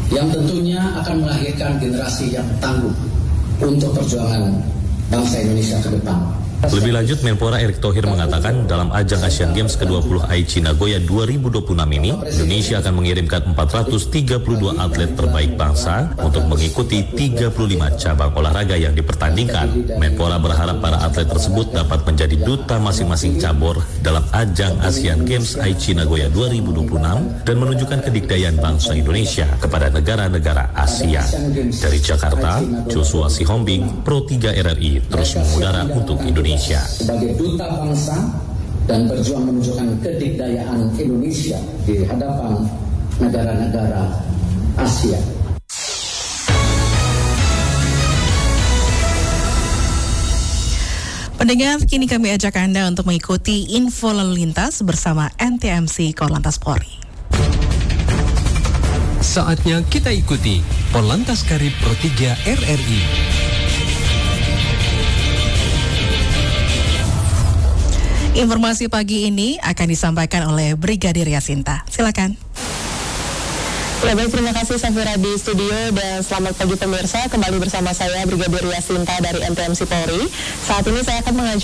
yang tentunya akan melahirkan generasi yang tangguh untuk perjuangan bangsa Indonesia ke depan. Lebih lanjut, Menpora Erick Thohir mengatakan dalam ajang Asian Games ke-20 Aichi Nagoya 2026 ini, Indonesia akan mengirimkan 432 atlet terbaik bangsa untuk mengikuti 35 cabang olahraga yang dipertandingkan. Menpora berharap para atlet tersebut dapat menjadi duta masing-masing cabur dalam ajang Asian Games Aichi Nagoya 2026 dan menunjukkan kedikdayaan bangsa Indonesia kepada negara-negara Asia. Dari Jakarta, Joshua Sihombing, Pro 3 RRI terus mengudara untuk Indonesia. Sebagai duta bangsa dan berjuang menunjukkan kedikdayaan Indonesia di hadapan negara-negara Asia. Pendengar, kini kami ajak Anda untuk mengikuti info lalu lintas bersama NTMC Korlantas Polri. Saatnya kita ikuti Polantas Karib Pro 3 RRI. Informasi pagi ini akan disampaikan oleh Brigadir Yasinta. Silakan. Ya baik, terima kasih Safira di studio dan selamat pagi pemirsa. Kembali bersama saya Brigadir Yasinta dari NTMC Polri. Saat ini saya akan mengajak